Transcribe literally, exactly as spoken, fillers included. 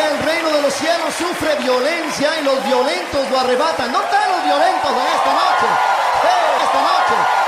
el reino de los cielos sufre violencia y los violentos lo arrebatan. ¿No están los violentos en esta noche? ¡Eh, esta noche!